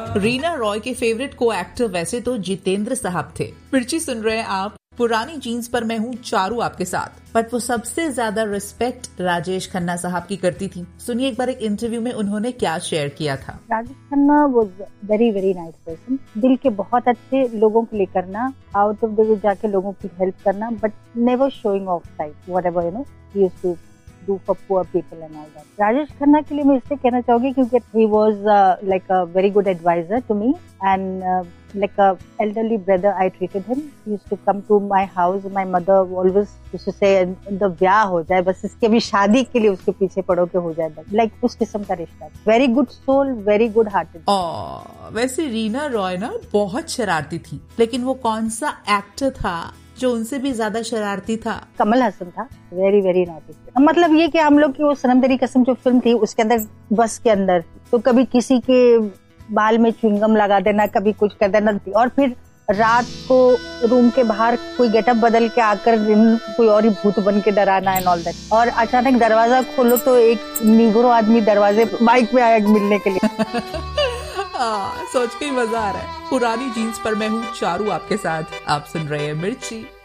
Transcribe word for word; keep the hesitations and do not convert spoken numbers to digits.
रीना रॉय के फेवरेट को एक्टर वैसे तो जितेंद्र साहब थे। मिर्ची सुन रहे हैं आप, पुरानी जीन्स पर मैं हूँ चारू आपके साथ। बट वो सबसे ज्यादा रिस्पेक्ट राजेश खन्ना साहब की करती थी। सुनिए एक बार एक इंटरव्यू में उन्होंने क्या शेयर किया था। Rajesh Khanna was very very nice person. दिल के बहुत अच्छे, लोगों के लिए करना, आउट ऑफ द वे जाके लोगों की हेल्प करना, but never showing off side whatever you know he used to do for poor people and all that. Rajesh Khanna के लिए मैं इसलिए कहना चाहूंगी क्योंकि he was uh, like a very good advisor to me and uh, like a elderly brother I treated him. He used to come to my house. My mother always used to say the ब्याह हो जाए बस, इसके भी शादी के लिए उसके पीछे पड़ो के हो जाए बस, like उस किस्म का रिश्ता। Very good soul, very good hearted. oh, वैसे रीना रॉय ना बहुत शरारती थी, लेकिन वो कौन सा एक्टर था जो उनसे भी ज्यादा शरारती था? कमल हसन था। Very very naughty. मतलब ये कि हम लोग की वो सनम तेरी कसम जो फिल्म थी उसके अंदर, बस के अंदर तो कभी किसी के बाल में च्युइंगम लगा देना, कभी कुछ कर देना, और फिर रात को रूम के बाहर कोई गेटअप बदल के आकर कोई और ही भूत बन के डराना एंड ऑल दैट। और अचानक दरवाजा खोलो तो एक निगरो आदमी दरवाजे बाइक पे आया मिलने के लिए। आ, सोच के ही मजा आ रहा है। पुरानी जीन्स पर मैं हूँ चारू आपके साथ। आप सुन रहे हैं मिर्ची।